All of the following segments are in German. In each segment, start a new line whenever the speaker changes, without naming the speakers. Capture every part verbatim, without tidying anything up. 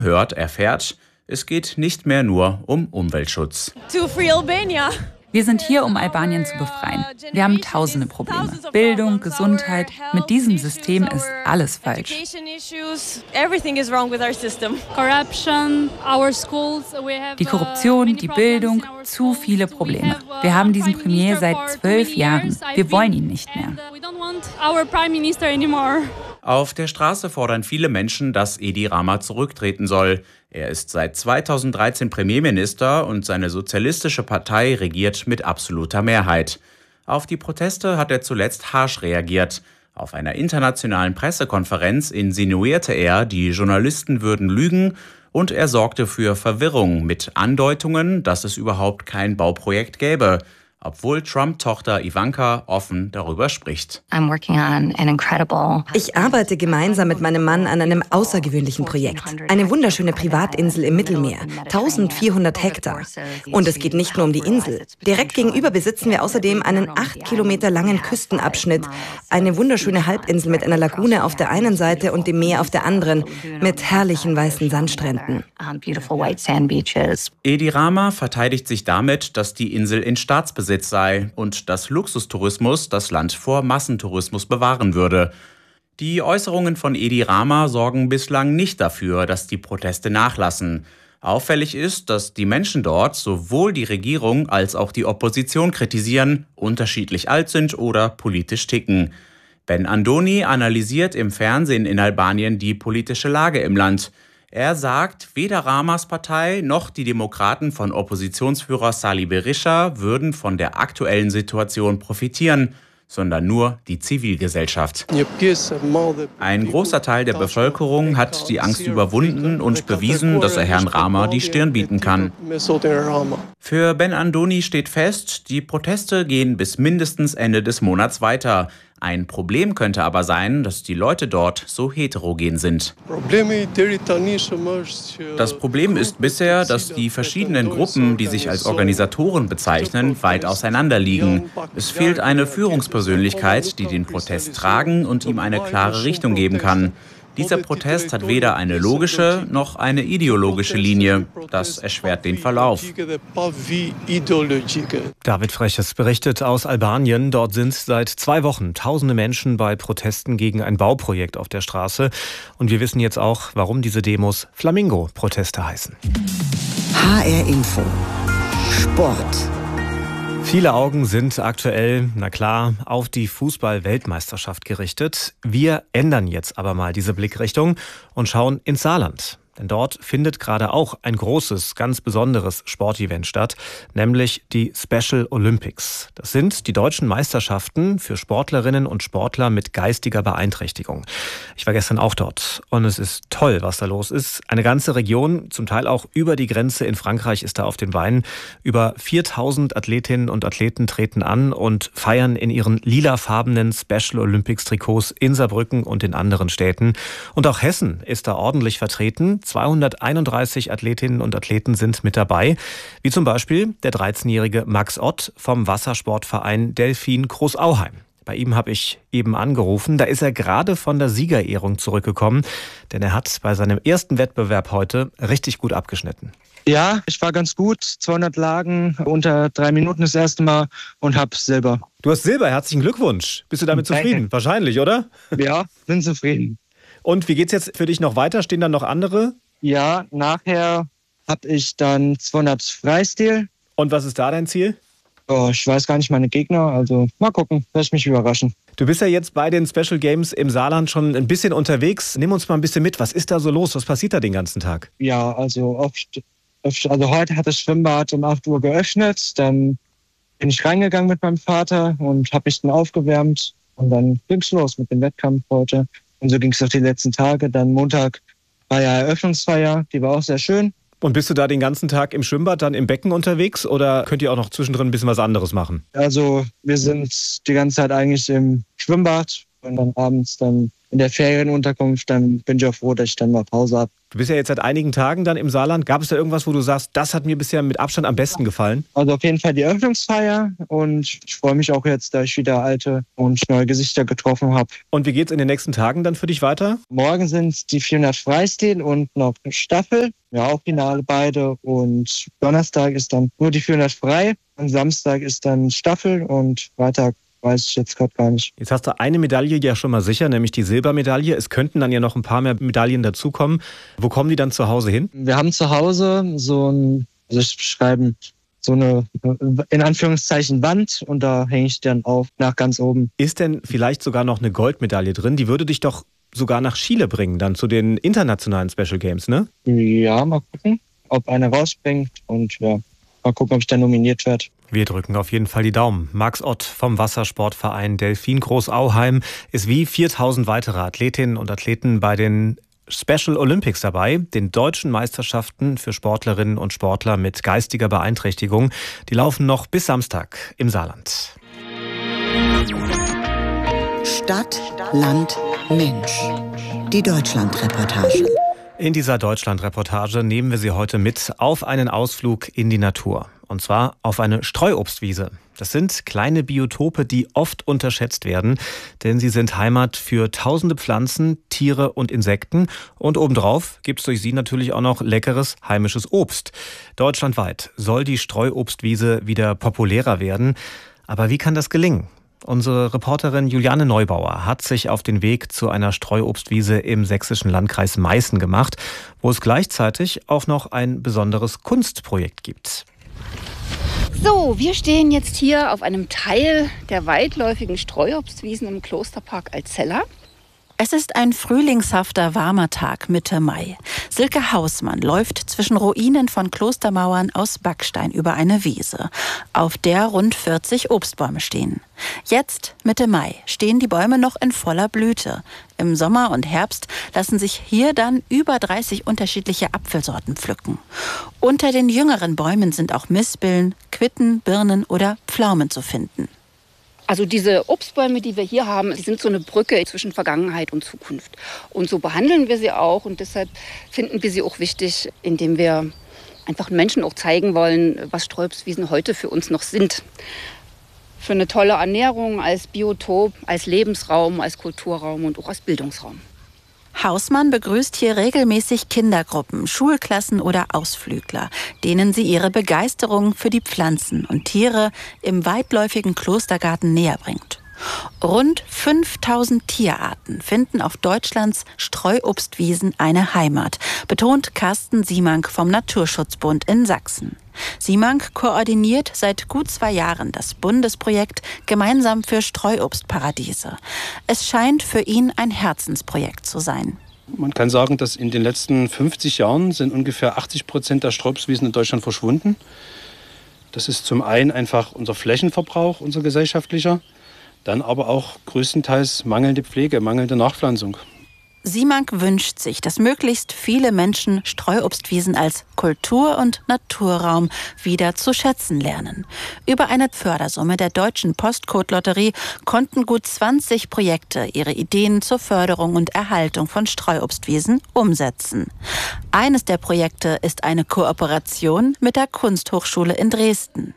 hört, erfährt, es geht nicht mehr nur um Umweltschutz.
To free Albania.
Wir sind hier, um Albanien zu befreien. Wir haben tausende Probleme. Bildung, Gesundheit. Mit diesem System ist alles falsch. Die Korruption, die Bildung, zu viele Probleme. Wir haben diesen Premier seit zwölf Jahren. Wir wollen ihn nicht mehr.
Auf der Straße fordern viele Menschen, dass Edi Rama zurücktreten soll. Er ist seit zweitausenddreizehn Premierminister und seine sozialistische Partei regiert mit absoluter Mehrheit. Auf die Proteste hat er zuletzt harsch reagiert. Auf einer internationalen Pressekonferenz insinuierte er, die Journalisten würden lügen, und er sorgte für Verwirrung mit Andeutungen, dass es überhaupt kein Bauprojekt gäbe, obwohl Trump-Tochter Ivanka offen darüber spricht.
Ich arbeite gemeinsam mit meinem Mann an einem außergewöhnlichen Projekt. Eine wunderschöne Privatinsel im Mittelmeer, eintausendvierhundert Hektar. Und es geht nicht nur um die Insel. Direkt gegenüber besitzen wir außerdem einen acht Kilometer langen Küstenabschnitt. Eine wunderschöne Halbinsel mit einer Lagune auf der einen Seite und dem Meer auf der anderen, mit herrlichen weißen Sandstränden.
Edi Rama verteidigt sich damit, dass die Insel in Staatsbesitz sei und dass Luxustourismus das Land vor Massentourismus bewahren würde. Die Äußerungen von Edi Rama sorgen bislang nicht dafür, dass die Proteste nachlassen. Auffällig ist, dass die Menschen dort sowohl die Regierung als auch die Opposition kritisieren, unterschiedlich alt sind oder politisch ticken. Ben Andoni analysiert im Fernsehen in Albanien die politische Lage im Land. Er sagt, weder Ramas Partei noch die Demokraten von Oppositionsführer Sali Berisha würden von der aktuellen Situation profitieren, sondern nur die Zivilgesellschaft. Ein großer Teil der Bevölkerung hat die Angst überwunden und bewiesen, dass er Herrn Rama die Stirn bieten kann. Für Ben Andoni steht fest, die Proteste gehen bis mindestens Ende des Monats weiter. Ein Problem könnte aber sein, dass die Leute dort so heterogen sind. Das Problem ist bisher, dass die verschiedenen Gruppen, die sich als Organisatoren bezeichnen, weit auseinander liegen. Es fehlt eine Führungspersönlichkeit, die den Protest tragen und ihm eine klare Richtung geben kann. Dieser Protest hat weder eine logische noch eine ideologische Linie. Das erschwert den Verlauf.
David Freches berichtet aus Albanien. Dort sind seit zwei Wochen tausende Menschen bei Protesten gegen ein Bauprojekt auf der Straße. Und wir wissen jetzt auch, warum diese Demos Flamingo-Proteste heißen.
H R Info. Sport.
Viele Augen sind aktuell, na klar, auf die Fußball-Weltmeisterschaft gerichtet. Wir ändern jetzt aber mal diese Blickrichtung und schauen ins Saarland. Denn dort findet gerade auch ein großes, ganz besonderes Sportevent statt, nämlich die Special Olympics. Das sind die deutschen Meisterschaften für Sportlerinnen und Sportler mit geistiger Beeinträchtigung. Ich war gestern auch dort und es ist toll, was da los ist. Eine ganze Region, zum Teil auch über die Grenze in Frankreich, ist da auf den Beinen. Über viertausend Athletinnen und Athleten treten an und feiern in ihren lilafarbenen Special Olympics Trikots in Saarbrücken und in anderen Städten. Und auch Hessen ist da ordentlich vertreten. zweihunderteinunddreißig Athletinnen und Athleten sind mit dabei, wie zum Beispiel der dreizehnjährige Max Ott vom Wassersportverein Delfin Großauheim. Bei ihm habe ich eben angerufen, da ist er gerade von der Siegerehrung zurückgekommen, denn er hat bei seinem ersten Wettbewerb heute richtig gut abgeschnitten.
Ja, ich war ganz gut, zweihundert Lagen, unter drei Minuten das erste Mal und habe Silber.
Du hast Silber, herzlichen Glückwunsch. Bist du damit zufrieden?
Danke.
Wahrscheinlich, oder?
Ja, bin zufrieden.
Und wie geht's jetzt für dich noch weiter? Stehen da noch andere?
Ja, nachher habe ich dann zweihundert Freistil.
Und was ist da dein Ziel?
Oh, ich weiß gar nicht meine Gegner, also mal gucken, lass mich überraschen.
Du bist ja jetzt bei den Special Games im Saarland schon ein bisschen unterwegs. Nimm uns mal ein bisschen mit, was ist da so los? Was passiert da den ganzen Tag?
Ja, also oft, oft, also heute hat das Schwimmbad um acht Uhr geöffnet. Dann bin ich reingegangen mit meinem Vater und habe mich dann aufgewärmt. Und dann ging's los mit dem Wettkampf heute. Und so ging es auch die letzten Tage. Dann Montag war ja Eröffnungsfeier, die war auch sehr schön.
Und bist du da den ganzen Tag im Schwimmbad, dann im Becken unterwegs oder könnt ihr auch noch zwischendrin ein bisschen was anderes machen?
Also wir sind die ganze Zeit eigentlich im Schwimmbad und dann abends dann in der Ferienunterkunft. Dann bin ich auch froh, dass ich dann mal Pause habe
Du bist ja jetzt seit einigen Tagen dann im Saarland. Gab es da irgendwas, wo du sagst, das hat mir bisher mit Abstand am besten gefallen?
Also auf jeden Fall die Eröffnungsfeier und ich freue mich auch jetzt, da ich wieder alte und neue Gesichter getroffen habe.
Und wie geht's in den nächsten Tagen dann für dich weiter?
Morgen sind die vierhundert Freistil und noch eine Staffel. Ja, auch Finale beide. Und Donnerstag ist dann nur die vierhundert frei. Am Samstag ist dann Staffel und Freitag weiß ich jetzt gerade gar nicht.
Jetzt hast du eine Medaille ja schon mal sicher, nämlich die Silbermedaille. Es könnten dann ja noch ein paar mehr Medaillen dazukommen. Wo kommen die dann zu Hause hin?
Wir haben zu Hause so ein, also ich beschreibe, so eine, in Anführungszeichen, Wand und da hänge ich dann auf, nach ganz oben.
Ist denn vielleicht sogar noch eine Goldmedaille drin? Die würde dich doch sogar nach Chile bringen, dann zu den internationalen Special Games, ne?
Ja, mal gucken, ob einer rausspringt und ja, mal gucken, ob ich dann nominiert werde.
Wir drücken auf jeden Fall die Daumen. Max Ott vom Wassersportverein Delfin Groß-Auheim ist wie viertausend weitere Athletinnen und Athleten bei den Special Olympics dabei, den deutschen Meisterschaften für Sportlerinnen und Sportler mit geistiger Beeinträchtigung. Die laufen noch bis Samstag im Saarland.
Stadt, Land, Mensch. Die Deutschland-Reportage.
In dieser Deutschland-Reportage nehmen wir Sie heute mit auf einen Ausflug in die Natur. Und zwar auf eine Streuobstwiese. Das sind kleine Biotope, die oft unterschätzt werden, denn sie sind Heimat für tausende Pflanzen, Tiere und Insekten. Und obendrauf gibt es durch sie natürlich auch noch leckeres heimisches Obst. Deutschlandweit soll die Streuobstwiese wieder populärer werden. Aber wie kann das gelingen? Unsere Reporterin Juliane Neubauer hat sich auf den Weg zu einer Streuobstwiese im sächsischen Landkreis Meißen gemacht, wo es gleichzeitig auch noch ein besonderes Kunstprojekt gibt.
So, wir stehen jetzt hier auf einem Teil der weitläufigen Streuobstwiesen im Klosterpark Alzella. Es ist ein frühlingshafter, warmer Tag Mitte Mai. Silke Hausmann läuft zwischen Ruinen von Klostermauern aus Backstein über eine Wiese, auf der rund vierzig Obstbäume stehen. Jetzt, Mitte Mai, stehen die Bäume noch in voller Blüte. Im Sommer und Herbst lassen sich hier dann über dreißig unterschiedliche Apfelsorten pflücken. Unter den jüngeren Bäumen sind auch Mispeln, Quitten, Birnen oder Pflaumen zu finden. Also diese Obstbäume, die wir hier haben, die sind so eine Brücke zwischen Vergangenheit und Zukunft. Und so behandeln wir sie auch und deshalb finden wir sie auch wichtig, indem wir einfach Menschen auch zeigen wollen, was Streuobstwiesen heute für uns noch sind. Für eine tolle Ernährung, als Biotop, als Lebensraum, als Kulturraum und auch als Bildungsraum. Hausmann begrüßt hier regelmäßig Kindergruppen, Schulklassen oder Ausflügler, denen sie ihre Begeisterung für die Pflanzen und Tiere im weitläufigen Klostergarten näher bringt. Rund fünftausend Tierarten finden auf Deutschlands Streuobstwiesen eine Heimat, betont Carsten Siemank vom Naturschutzbund in Sachsen. Siemank koordiniert seit gut zwei Jahren das Bundesprojekt Gemeinsam für Streuobstparadiese. Es scheint für ihn ein Herzensprojekt zu sein.
Man kann sagen, dass in den letzten fünfzig Jahren sind ungefähr achtzig Prozent der Streuobstwiesen in Deutschland verschwunden. Das ist zum einen einfach unser Flächenverbrauch, unser gesellschaftlicher, dann aber auch größtenteils mangelnde Pflege, mangelnde Nachpflanzung.
Siemank wünscht sich, dass möglichst viele Menschen Streuobstwiesen als Kultur- und Naturraum wieder zu schätzen lernen. Über eine Fördersumme der Deutschen Postcode-Lotterie konnten gut zwanzig Projekte ihre Ideen zur Förderung und Erhaltung von Streuobstwiesen umsetzen. Eines der Projekte ist eine Kooperation mit der Kunsthochschule in Dresden.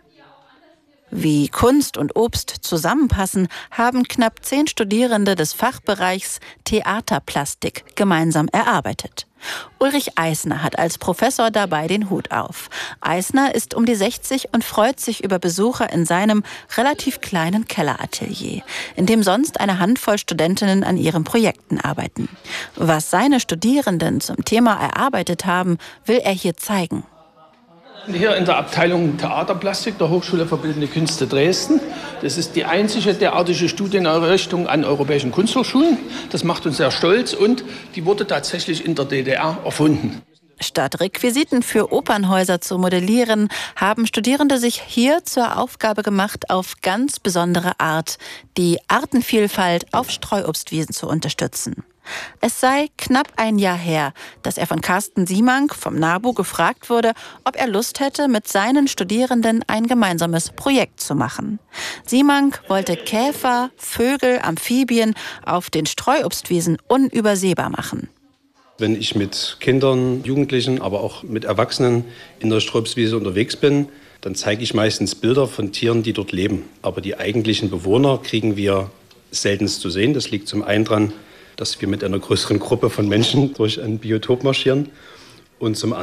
Wie Kunst und Obst zusammenpassen, haben knapp zehn Studierende des Fachbereichs Theaterplastik gemeinsam erarbeitet. Ulrich Eisner hat als Professor dabei den Hut auf. Eisner ist um die sechzig und freut sich über Besucher in seinem relativ kleinen Kelleratelier, in dem sonst eine Handvoll Studentinnen an ihren Projekten arbeiten. Was seine Studierenden zum Thema erarbeitet haben, will er hier zeigen.
Hier in der Abteilung Theaterplastik der Hochschule für Bildende Künste Dresden. Das ist die einzige derartige Studieneinrichtung an europäischen Kunsthochschulen. Das macht uns sehr stolz und die wurde tatsächlich in der D D R erfunden.
Statt Requisiten für Opernhäuser zu modellieren, haben Studierende sich hier zur Aufgabe gemacht, auf ganz besondere Art die Artenvielfalt auf Streuobstwiesen zu unterstützen. Es sei knapp ein Jahr her, dass er von Carsten Siemank vom NABU gefragt wurde, ob er Lust hätte, mit seinen Studierenden ein gemeinsames Projekt zu machen. Siemank wollte Käfer, Vögel, Amphibien auf den Streuobstwiesen unübersehbar machen.
Wenn ich mit Kindern, Jugendlichen, aber auch mit Erwachsenen in der Sträupswiese unterwegs bin, dann zeige ich meistens Bilder von Tieren, die dort leben. Aber die eigentlichen Bewohner kriegen wir seltenst zu sehen. Das liegt zum einen daran, dass wir mit einer größeren Gruppe von Menschen durch ein Biotop marschieren. Und zum